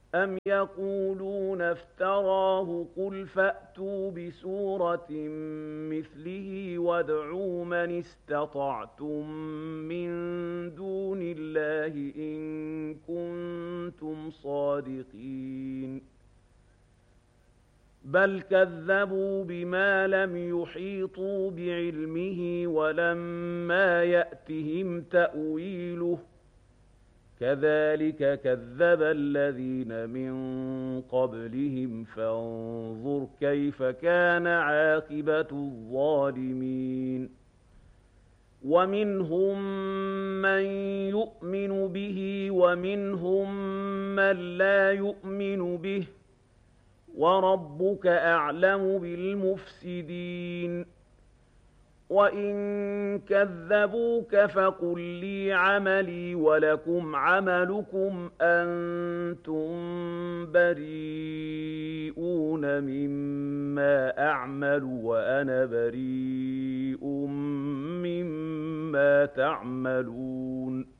أَمْ يَقُولُونَ افْتَرَاهُ ۖ قُلْ فَأْتُوا بِسُورَةٍ مِّثْلِهِ وَادْعُوا مَنِ اسْتَطَعْتُم مِّن دُونِ اللَّهِ إِن كُنتُمْ صَادِقِينَ بَلْ كَذَّبُوا بِمَا لَمْ يُحِيطُوا بِعِلْمِهِ وَلَمَّا يَأْتِهِمْ تَأْوِيلُهُ ۚ كَذَٰلِكَ كَذَّبَ الَّذِينَ مِن قَبْلِهِمْ فَانظُرْ كَيْفَ كَانَ عَاقِبَةُ الظَّالِمِينَ وَمِنْهُم مَّن يُؤْمِنُ بِهِ وَمِنْهُم مَّن لَّا يُؤْمِنُ بِهِ ۚ وَرَبُّكَ أَعْلَمُ بِالْمُفْسِدِينَ وَإِن كَذَّبُوكَ فَقُل لِّي عَمَلِي وَلَكُمْ عَمَلُكُمْ أَنتُم بَرِيئُونَ مِمَّا أَعْمَلُ وَأَنَا بَرِيءٌ مِّمَّا تَعْمَلُونَ